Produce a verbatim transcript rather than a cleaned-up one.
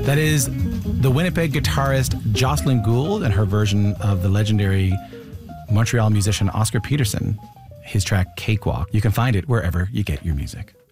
That is the Winnipeg guitarist Jocelyn Gould and her version of the legendary Montreal musician Oscar Peterson, his track Cakewalk. You can find it wherever you get your music.